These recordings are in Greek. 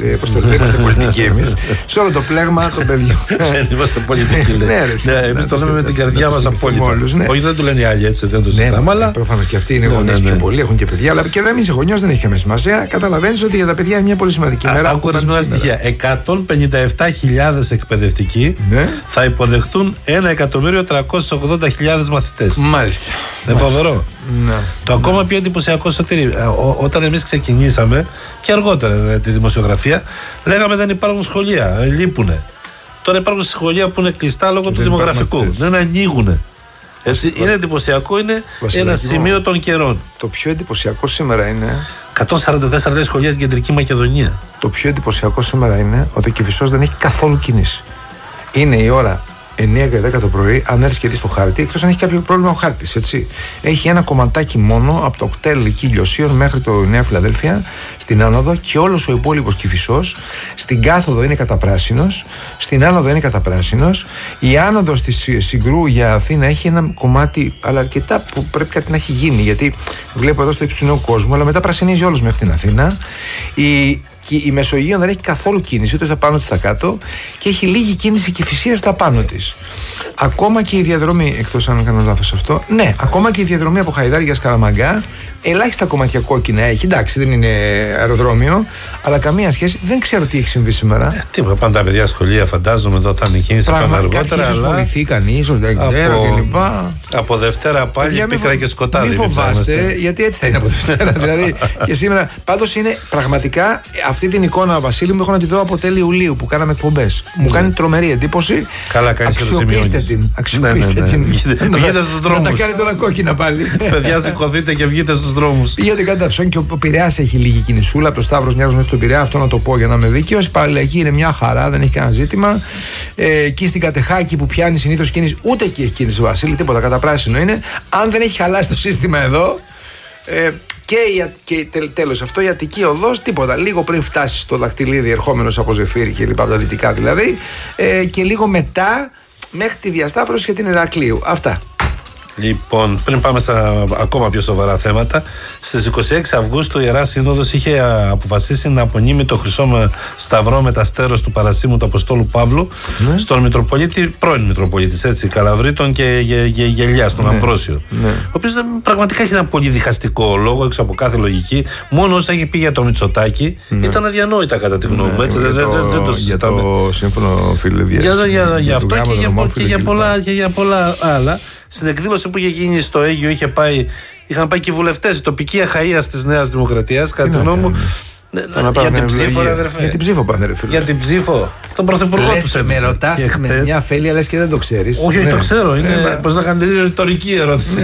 είμαστε πολιτικοί εμείς. Σε όλο το πλέγμα των παιδιών. Δεν είμαστε πολιτικοί. Εμείς το λέμε με την καρδιά μας απόλυτα. Όχι, δεν το λένε οι άλλοι έτσι, δεν το συζητάμε. Αλλά προφανώς και αυτοί είναι γονείς πιο πολλοί, έχουν και παιδιά. Αλλά και δεν είσαι γονιός, δεν έχει καμία σημασία. Καταλαβαίνεις ότι για τα παιδιά είναι μια πολύ σημαντική μέρα. Άκου ορισμένα στοιχεία. 157.000 εκπαιδευτικοί θα υποδεχτούν 1.380.000 μαθητές. Μάλιστα. Δεν φοβερό. Το ακόμα πιο εντυπωσιακό, Σωτήρη, όταν εμείς ξεκινήσαμε και αργότερα τη δημοσιογραφία, λέγαμε δεν υπάρχουν σχολεία, λείπουνε. Τώρα υπάρχουν σχολεία που είναι κλειστά λόγω του δημογραφικού. Δεν ανοίγουν. Είναι εντυπωσιακό, είναι ένα σημείο των καιρών. Το πιο εντυπωσιακό σήμερα είναι. 144 λέει σχολεία στην Κεντρική Μακεδονία. Το πιο εντυπωσιακό σήμερα είναι ότι ο Κηφισός δεν έχει καθόλου κίνηση. Είναι η ώρα 9 και 10 το πρωί, αν έρθει και δει το χάρτη, εκτός αν έχει κάποιο πρόβλημα ο χάρτης, έτσι. Έχει ένα κομματάκι μόνο από το κτέλ εκεί Λιωσίων μέχρι το Νέα Φιλαδέλφια, στην άνοδο, και όλος ο υπόλοιπος Κηφισός. Στην κάθοδο είναι καταπράσινος, στην άνοδο είναι καταπράσινος. Η άνοδος της Συγκρού για Αθήνα έχει ένα κομμάτι, αλλά αρκετά που πρέπει κάτι να έχει γίνει. Γιατί βλέπω εδώ στο ύψος του Νέου Κόσμου, αλλά μετά πρασινίζει όλος μέχρι την Αθήνα. Η Μεσογείο δεν έχει καθόλου κίνηση, ούτε στα πάνω ούτε στα κάτω, και έχει λίγη κίνηση Κηφισίας στα πάνω της. Ακόμα και η διαδρομή, εκτός αν κάνω λάθος αυτό, ναι, ακόμα και η διαδρομή από Χαϊδάρι για Σκαραμαγκά, ελάχιστα κομμάτια κόκκινα έχει. Εντάξει, δεν είναι αεροδρόμιο, αλλά καμία σχέση. Δεν ξέρω τι έχει συμβεί σήμερα. Τίποτα, πάνε τα παιδιά σχολεία, φαντάζομαι εδώ θα είναι κίνηση πάνω αργότερα. Δεν θα ασχοληθεί κανείς, δεν ξέρω κλπ. Από Δευτέρα πάλι πίκρα και σκοτάδι. Μην φοβάστε, γιατί έτσι θα είναι από Δευτέρα. Δηλαδή και σήμερα. Πάντως είναι πραγματικά αυτή την εικόνα, Βασίλη μου, έχω να τη δω από τέλη Ιουλίου που κάναμε εκπομπές. Μου κάνει τρομερή εντύπωση. Καλά, κάνεις και το σημειώνεις. Αξιοποιήστε την. Βγείτε στους δρόμους. Να τα κάνει τώρα κόκκινα πάλι. Παιδιά, σηκωθείτε και βγείτε στους δρόμους. Πήγατε κάτι αψών και ο Πειραιάς έχει λίγη κινησούλα. Από το Σταύρος Νιάρχος μέχρι τον Πειραιά, αυτό να το πω για να είμαι δίκαιος. Η παραλληλική είναι μια χαρά, δεν έχει κανένα ζήτημα. Εκεί στην Κατεχάκη που πιάνει συνήθως κίνηση, ούτε εκεί έχει κίνηση, Βασίλη, τίποτα, καταπράσινο είναι. Αν δεν έχει χαλάσει το σύστημα εδώ. Και τέλος αυτό, η Αττική Οδός, τίποτα. Λίγο πριν φτάσει στο Δακτυλίδι, ερχόμενος από Ζεφύρι και λοιπά, από τα δυτικά δηλαδή. Και λίγο μετά μέχρι τη διασταύρωση και την Ηρακλείου. Αυτά. Λοιπόν, πριν πάμε στα ακόμα πιο σοβαρά θέματα, στις 26 Αυγούστου η Ιερά Σύνοδος είχε αποφασίσει να απονείμει το χρυσό σταυρό μεταστέρος του Παρασίμου του Αποστόλου Παύλου στον Μητροπολίτη, πρώην Μητροπολίτη, έτσι, Καλαβρίτων και Γελιάς, τον Αμβρόσιο. Ο οποίος πραγματικά έχει ένα πολύ διχαστικό λόγο, έξω από κάθε λογική. Μόνο όσα έχει πει για το Μητσοτάκη ήταν αδιανόητα κατά τη γνώμη μου. Δεν το συζητάμε. Για το σύμφωνο φιλελευθερίας. Για αυτό και για πολλά άλλα. Στην εκδήλωση που είχε γίνει στο Αίγυο είχαν πάει και οι βουλευτές, η τοπική αχαΐας της Νέας Δημοκρατίας, κατά τη γνώμη μου. Για την ψήφο, αδερφέ. Για την ψήφο, πάνε, ρε φίλε. Για την ψήφο. Τον πρωθυπουργό του έβρισε. Με ρωτάς με μια αφέλεια, λες και δεν το ξέρεις. Όχι, το ξέρω. Είναι, πώς να κάνετε, ρητορική ερώτηση.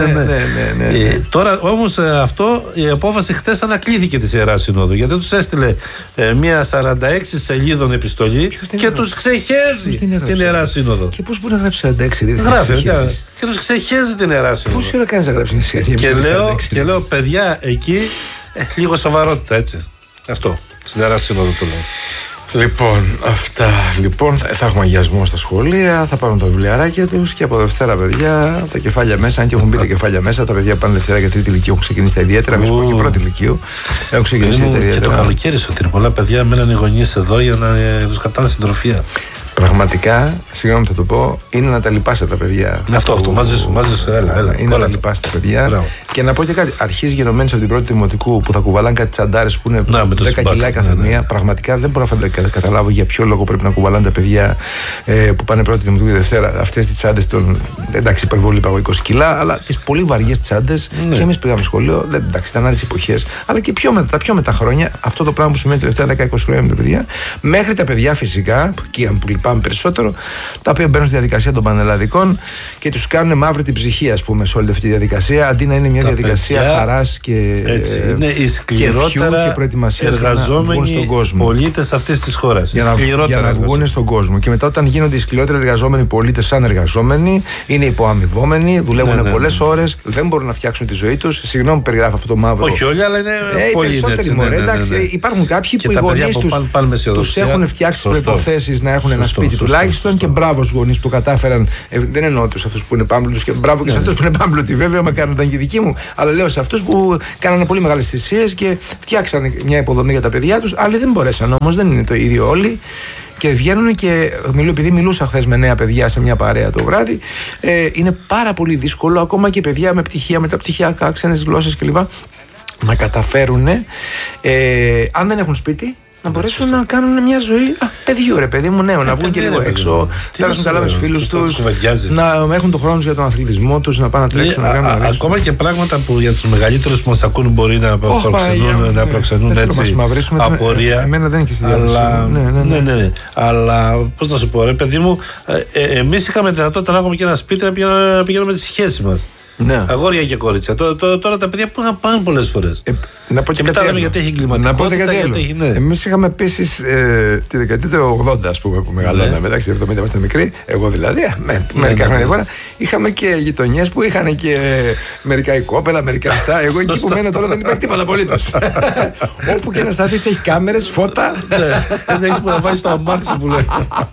Τώρα όμως η απόφαση χτες ανακλήθηκε της Ιεράς Συνόδου, γιατί τους έστειλε μια 46 σελίδων επιστολή και τους ξεχέζει την Ιερά Σύνοδο. Και πώς μπορεί να γράψει 46 σελίδες? Γράφει και τους ξεχέζει την Ιερά Σύνοδο. Πόση ώρα κάνεις να γράψει μια σελίδα? Και λέω, παιδιά, εκεί λίγο σοβαρότητα, έτσι. Αυτό, στην Ιερά Σύνοδο το λέω. Λοιπόν, αυτά. Λοιπόν, θα έχουμε αγιασμό στα σχολεία, θα πάρουν τα βιβλιαράκια τους και από Δευτέρα, παιδιά, τα κεφάλια μέσα. Αν και έχουν μπει τα κεφάλια μέσα, τα παιδιά πάνε Δευτέρα για τρίτη ηλικίου, έχουν ξεκινήσει τα ιδιαίτερα. Εμείς που και πρώτη ηλικίου έχουν ξεκινήσει τα ιδιαίτερα. Και το καλοκαίρι, Σωτήρη, πολλά παιδιά μέναν οι γονείς εδώ για να τους κατάνε συντροφία. Πραγματικά, συγγνώμη θα το πω, είναι να τα λυπάσαι τα παιδιά. Αυτό, μαζί σου, έλα. Είναι να τα λυπάσαι τα παιδιά. Και να πω και κάτι, αρχής γενομένες από την πρώτη δημοτικού που θα κουβαλάνε κάτι τσαντάρες που είναι 10 κιλά κάθε μία. Πραγματικά δεν μπορώ να καταλάβω για ποιο λόγο πρέπει να κουβαλάνε τα παιδιά που πάνε πρώτη δημοτικού και Δευτέρα. Αυτές τις τσάντες των. Εντάξει, υπερβολή πάω 20 κιλά, αλλά τις πολύ βαριές τσάντες. Και εμείς πήγαμε σχολείο, εντάξει, ήταν άλλες εποχές. Αλλά και τα πιο μετά χρόνια, αυτό το πράγμα που σημαίνει τελευταία 10-20 χρόνια με τα παιδιά, μέχρι τα παιδιά φυσικά, που λυπάμαι περισσότερο, τα οποία μπαίνουν στη διαδικασία των πανελλαδικών και τους κάνουν μαύρη την ψυχή, ας πούμε, σε όλη αυτή τη διαδικασία, αντί να είναι μια διαδικασία χαράς και είναι οι σκληρότερα εργαζόμενοι πολίτες αυτής της χώρας. Για να βγουν στον κόσμο. Και μετά, όταν γίνονται οι σκληρότερα εργαζόμενοι πολίτες σαν εργαζόμενοι, είναι υποαμοιβόμενοι, δουλεύουν πολλές ώρες, δεν μπορούν να φτιάξουν τη ζωή τους. Συγγνώμη που περιγράφω αυτό το μαύρο. Όχι όλοι, αλλά είναι πολλοί έτσι. Υπάρχουν κάποιοι που οι γονείς τους έχουν φτιάξει τις προϋποθέσεις να έχουν ένα σπίτι τουλάχιστον. Και μπράβο στους γονείς που κατάφεραν. Δεν εννοώ τους αυτούς που είναι πάμπλουτους και μπράβο και σε αυτούς που είναι πάμπλουτοι. Βέβαια, μακάρι ήταν και δικοί μου. Αλλά λέω σε αυτούς που κάνανε πολύ μεγάλες θυσίες και φτιάξαν μια υποδομή για τα παιδιά τους. Άλλοι δεν μπορέσαν όμως, δεν είναι το ίδιο όλοι. Και βγαίνουν και επειδή μιλούσα χθες με νέα παιδιά σε μια παρέα το βράδυ, είναι πάρα πολύ δύσκολο ακόμα και παιδιά με πτυχία, μεταπτυχιακά, ξένες γλώσσες κλπ. Να καταφέρουν, αν δεν έχουν σπίτι, να μπορέσουν να κάνουν μια ζωή παιδιού, ρε παιδί μου, να βγουν και λίγο έξω, να περάσουν καλά με τους φίλους τους, να έχουν τον χρόνο για τον αθλητισμό τους, να πάνε να τρέξουν, να κάνουν. Ακόμα και πράγματα που για τους μεγαλύτερους που μας ακούν μπορεί να προξενούν έτσι απορία. Εμένα δεν είναι και στη διάθεση. Ναι, αλλά πώς να σου πω, ρε παιδί μου, εμείς είχαμε δυνατότητα να έχουμε και ένα σπίτι να πηγαίνουμε τις σχέσεις μας. Ναι. Αγόρια και κορίτσια. Τώρα τα παιδιά πού να πάνε πολλές φορές. Να πω και μετά λέμε γιατί έχει εγκληματικότητα. Ναι. Εμείς είχαμε επίσης τη δεκαετία του 80, ας πούμε, που μεγαλώναμε. Εντάξει, 70 είμαστε μικροί. Εγώ δηλαδή, μερικά χρόνια τώρα. Είχαμε και γειτονιές που είχαν και μερικά οικόπεδα, μερικά αυτά. Εγώ εκεί που μένω τώρα δεν υπάρχει τίποτα απολύτως. Όπου και να σταθείς έχει κάμερες, φώτα. Δεν έχεις που να βάζεις το αμάξι που λέει.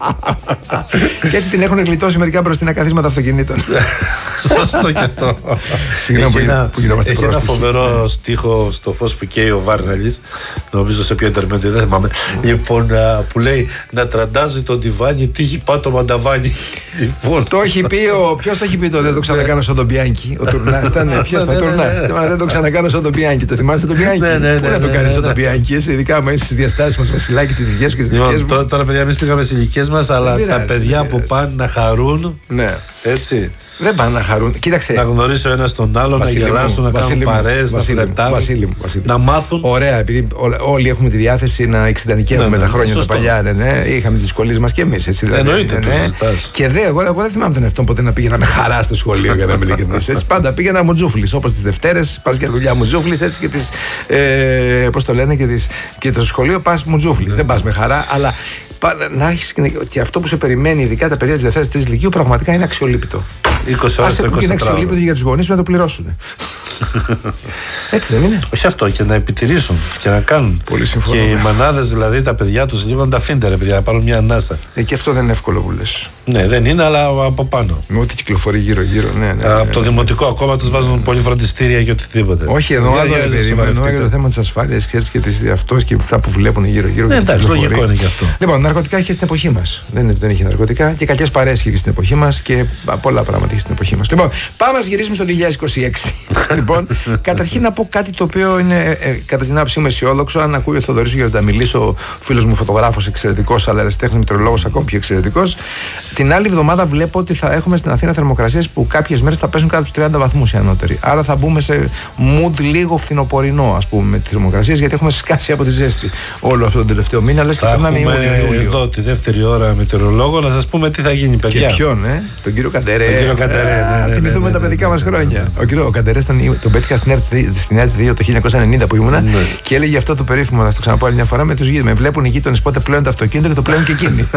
Και έτσι την έχουν γλιτώσει μερικά μπροστινά καθίσματα αυτοκινήτων. Σωστό και αυτό. Συγγνώμη που γινόμαστε έχει ένα φοβερό στίχο στο Φως που καίει ο Βάρναλης, νομίζω σε ποιο ιντερνετ, δεν θυμάμαι. Λοιπόν, που λέει να τραντάζει τον τιβάνι, τύχει πάτωμα νταβάνι. Το έχει πει ποιος το έχει πει το δεν το ξανακάνω σαν τον Πιάνκι. Ο Τουρνάς ήταν. Ποιος ήταν, Τουρνάς. Δεν το ξανακάνω σαν τον Πιάνκι. Το θυμάστε τον Πιάνκι? Πού να το κάνεις σαν τον Πιάνκι, ειδικά άμα είσαι στις διαστάσεις μας, Βασιλάκι, τις δικές σου και τις δικές μου. Τώρα, παιδιά, εμείς πήγαμε στις ηλικίες μας, αλλά τα παιδιά που πάνε να χαρούν. Έτσι. Δεν πάνε να χαρούν. Κοίταξε. Να γνωρίσει ο ένας τον άλλον, να γελάσουν, να κάνουν παρέες, να φλερτάρουν, να μάθουν. Ωραία, επειδή όλοι έχουμε τη διάθεση να εξεντανικεύουμε τα χρόνια τα παλιά. Είχαμε τις δυσκολίες μας κι εμείς. Εννοείται. Και εγώ δεν θυμάμαι τον εαυτό ποτέ να πήγαινα με χαρά στο σχολείο, για να είμαι ειλικρινής. Πάντα πήγαινα μουτζούφλης. Όπως τις Δευτέρες πας για δουλειά μουτζούφλης, έτσι και τις. Πώς το λένε, και το σχολείο πας μουτζούφλης. Δεν πας με χαρά, αλλά. Να έχεις και αυτό που σε περιμένει, ειδικά τα παιδιά της Δευτέρας της Λυκείου, πραγματικά είναι αξιολύπητο. 20 ώρες το 24. Είναι αξιολύπητο για τους γονείς να το πληρώσουν. Έτσι δεν είναι? Όχι αυτό, και να επιτηρήσουν και να κάνουν. Πολύ συμφωνώ. Και οι μανάδες, δηλαδή τα παιδιά τους, λίγο να τα αφήνουν, ρε παιδιά, να πάρουν μια ανάσα. Και αυτό δεν είναι εύκολο που λες. Ναι, δεν είναι, αλλά από πάνω. Με ό,τι κυκλοφορεί γύρω-γύρω. Από το δημοτικό ακόμα τους βάζουν πολύ φροντιστήρια και οτιδήποτε. Όχι, εδώ εννοώ για το θέμα της ασφάλειας, ξέρεις, και αυτό και αυτά που βλέπουν γύρω-γύρω. Εντάξει, λογικό είναι και αυτό. Λοιπόν, ναρκωτικά είχε στην εποχή μας. Δεν είχε ναρκωτικά και κακές παρέες είχε στην εποχή μας και πολλά πράγματα είχε στην εποχή μας. Λοιπόν, πάμε να γυρίσουμε στο 2026. Λοιπόν, καταρχήν να πω κάτι το οποίο είναι κατά την άποψή μου αισιόδοξο. Αν ακούει ο Θοδωρής ο Γερονταμιλής, ο φίλος μου φωτογράφος εξαιρετικός, αλλά αεραστέχνης μετεωρολόγος ακόμη πιο εξαιρετικός. Την άλλη εβδομάδα βλέπω ότι θα έχουμε στην Αθήνα θερμοκρασίες που κάποιες μέρες θα πέσουν κάτω από τους 30 βαθμούς οι ανώτεροι. Άρα θα μπούμε σε mood λίγο φθινοπορεινό, ας πούμε, με τις θερμοκρασίες, γιατί έχουμε σκάσει από τη ζέστη όλο αυτό τον τελευταίο μήνα. Λες και περνάμε Ιούλιο. Εδώ τη δεύτερη ώρα μετεωρολόγο να σας πούμε τι θα γίνει, παιδιά. Και ποιον, τον κύριο Καντερέ. Θυμηθούμε τα παιδικά μας χρόνια. Ο κύριο Καντερέ τον πέτυχα στην ΕΡΤ 2 το 1990 που ήμουνα και έλεγε αυτό το περίφημο, θα το ξαναπώ άλλη μια φορά, με τους γείτονες. Με βλέπουν οι γείτονες πότε πλέον το αυτοκίνητο και το πλέον και εκείνοι.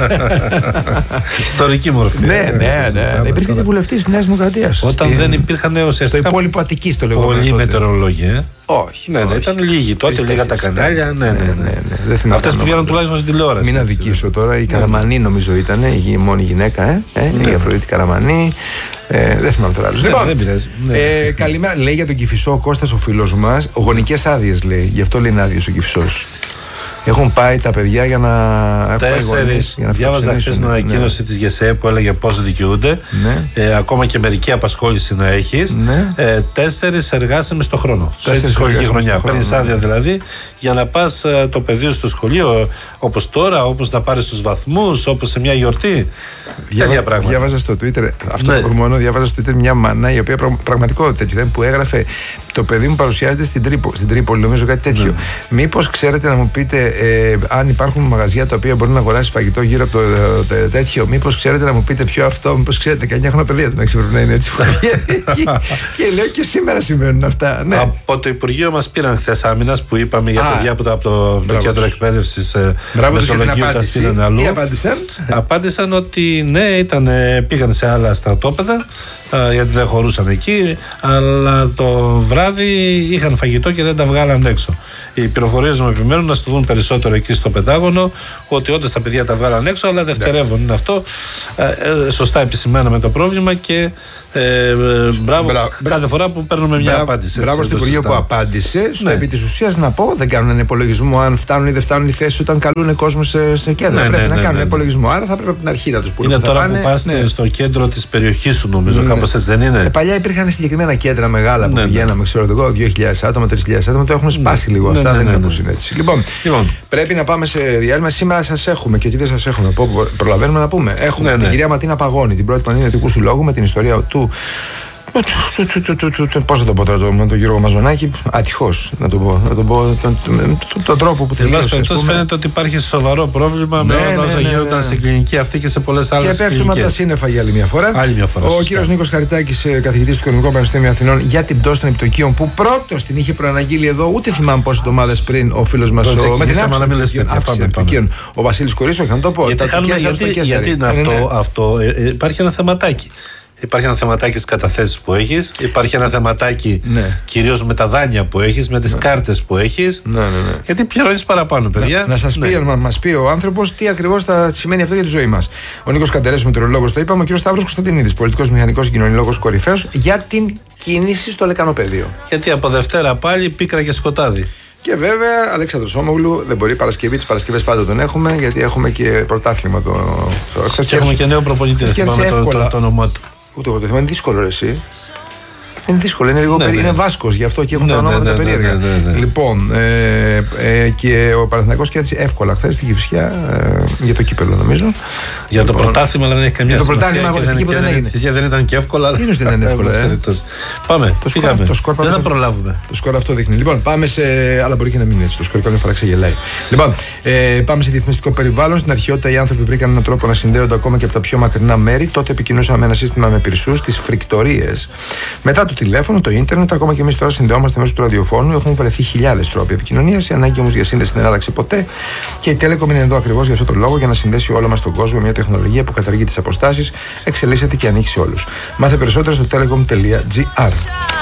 Ιστορική μορφή. Ναι. Υπήρχε και βουλευτής της Νέας Δημοκρατίας. Όταν δεν υπήρχαν ουσιαστικά. Στο υπόλοιπο Αττικής το λεγόμενο. Πολλοί μετεωρολόγοι. Όχι. Ναι, ήταν λίγοι τότε, λίγα τα κανάλια. Ναι. Αυτές που βγαίνουν τουλάχιστον στην τηλεόραση. Μην αδικήσω τώρα. Η Καραμανή νομίζω ήταν η μόνη γυναίκα. Η Αφροδίτη Καραμανή. Δεν θυμάμαι τώρα άλλους. Δεν πειράζει. Καλημέρα. Λέει για τον Κηφισό ο Κώστας ο φίλος μας. Γονικές άδειες λέει. Γι' αυτό λέει είναι άδειος ο Κηφισός. Έχουν πάει τα παιδιά για να. 4. Διάβαζα χθες την ανακοίνωση της ΓΕΣΕ που έλεγε πώς δικαιούνται. Ακόμα και μερική απασχόληση να έχεις. 4 εργάσιμες το χρόνο. Σε σχολική χρονιά. Παίρνεις άδεια δηλαδή για να πας το παιδί σου στο σχολείο όπως τώρα, όπως να πάρεις τους βαθμούς, όπως σε μια γιορτή. Τέτοια πράγματα. Διάβαζα στο Twitter, αυτό το μόνο, διάβαζα στο Twitter μια μάνα η οποία πραγματικότητα τέτοιο που έγραφε το παιδί μου παρουσιάζεται στην Τρίπολη, νομίζω κάτι τέτοιο. Μήπως ξέρετε να μου πείτε αν υπάρχουν μαγαζιά τα οποία μπορεί να αγοράσει φαγητό γύρω από το τέτοιο, μήπως ξέρετε να μου πείτε ποιο αυτό, μήπως ξέρετε, 19 χρόνια παιδιά του να πρέπει να είναι έτσι. Και λέω και σήμερα συμβαίνουν αυτά. Ναι. Από το Υπουργείο μας πήραν χθες άμυνας που είπαμε για παιδιά από το κέντρο εκπαίδευσης Μεσολογγίου τα στείλαν αλλού. Τι απάντησαν? Απάντησαν ότι ναι, πήγαν σε άλλα στρατόπεδα γιατί δεν χωρούσαν εκεί, αλλά το βράδυ είχαν φαγητό και δεν τα βγάλαν έξω. Οι πληροφορίες μου επιμένουν να στο δουν περισσότερο εκεί στο Πεντάγωνο, ότι όντως τα παιδιά τα βγάλαν έξω, αλλά δευτερεύον είναι αυτό. Σωστά επισημάναμε το πρόβλημα και μπράβο κάθε φορά που παίρνουμε μια απάντηση. Μπράβο στο Υπουργείο που απάντησε. Στο επί της ουσίας να πω, δεν κάνουν ένα υπολογισμό αν φτάνουν ή δεν φτάνουν οι θέσεις όταν καλούν κόσμο σε κέντρα. Πρέπει να κάνουν υπολογισμό. Άρα θα πρέπει από την αρχή να τους πούνε. Είναι τώρα που πας στο κέντρο της περιοχής σου, νομίζω, κάπως έτσι δεν είναι. Παλιά υπήρχαν συγκεκριμένα κέντρα μεγάλα που πηγαίναμε, ξέρω εγώ, 2.000 άτομα, 3.000 άτομα. Το έχουν σπάσει λίγο αυτά. Δεν είναι όπως είναι έτσι. Λοιπόν, πρέπει να πάμε σε διάλειμμα. Σήμερα σας έχουμε και εκεί δεν σας έχουμε. Προλαβαίνουμε να πούμε. Έχουμε την κυρία Ματίνα Παγώνη, την πρώτη πανελληνικού συλλόγου, με την ιστορία του. Πώς θα το πω τώρα με τον Γιώργο Μαζονάκη, ατυχώς να το πω. Τον τρόπο που τελείωσε. Φαίνεται ότι υπάρχει σοβαρό πρόβλημα με όλα όσα γίνονταν στην κλινική αυτή και σε πολλές άλλες κλινικές. Και πέφτουμε από τα σύννεφα για άλλη μια φορά. Ο κύριος Νίκος Χαριτάκης, καθηγητής του Οικονομικού Πανεπιστημίου Αθηνών, για την πτώση των επιτοκίων που πρώτος την είχε προαναγγείλει εδώ, ούτε θυμάμαι πόσες εβδομάδες πριν ο φίλος μας με την αύξηση ο Βασίλης Κορίσος, να το πω. Γιατί είναι αυτό, υπάρχει ένα θεματάκι. Υπάρχει ένα θεματάκι στις καταθέσεις που έχεις, υπάρχει ένα θεματάκι κυρίως με τα δάνεια που έχεις, με τις κάρτες που έχεις. Γιατί πληρώνεις παραπάνω, παιδιά. Να μας πει ο άνθρωπος τι ακριβώς θα σημαίνει αυτό για τη ζωή μας. Ο Νίκος Καντερές, μετεωρολόγος, το είπαμε, ο κύριος Σταύρος Κωνσταντινίδης, πολιτικός μηχανικός και κοινωνιολόγος κορυφαίος, για την κίνηση στο λεκανοπέδιο. Γιατί από Δευτέρα πάλι πίκρα και σκοτάδι. Και βέβαια, Αλέξανδρος Όμογλου, δεν μπορεί Παρασκευή, τις Παρασκευές πάντα τον έχουμε, γιατί έχουμε και πρωτάθλημα και έχουμε και νέο προπονητή. Θυμάμαι το όνομά του. Ούτε εγώ το θέμα, είναι δύσκολο εσύ. Είναι δύσκολο, είναι λίγο είναι Βάσκος, γι' αυτό και έχουν τα ονόματα τα περίεργα. Λοιπόν, και ο Παναθηναϊκός κέρδισε εύκολα χθες στην Κηφισιά για το κύπελλο, νομίζω. Για το πρωτάθλημα, αλλά δεν έχει καμία σημασία. Το πρωτάθλημα αγωνιστική δεν έγινε. Δεν ήταν και εύκολα. Τι είναι δεν ήταν εύκολο. Πάμε. Δεν θα προλάβουμε. Το σκορ αυτό δείχνει. Λοιπόν, πάμε σε. Αλλά μπορεί και να μην είναι έτσι. Το σκορ καμιά φορά ξεγελάει. Λοιπόν, πάμε σε διαφημιστικό περιβάλλον. Στην αρχαιότητα οι άνθρωποι βρήκαν έναν τρόπο να συνδέονται ακόμα και από τα πιο μακρινά μέρη. Τότε επικοινωνούσαμε με ένα σύστημα με πυρσούς, τις φρικτορίες. Μετά το τηλέφωνο, το ίντερνετ, ακόμα και εμείς τώρα συνδεόμαστε μέσω του ραδιοφώνου. Έχουν βρεθεί χιλιάδες τρόποι επικοινωνίας. Η ανάγκη όμως για σύνδεση δεν άλλαξε ποτέ. Και η Telecom είναι εδώ ακριβώς για αυτό το λόγο, για να συνδέσει όλο μας τον κόσμο με μια τεχνολογία που καταργεί τις αποστάσεις, εξελίσσεται και ανήκει σε όλους. Μάθε περισσότερα στο telecom.gr.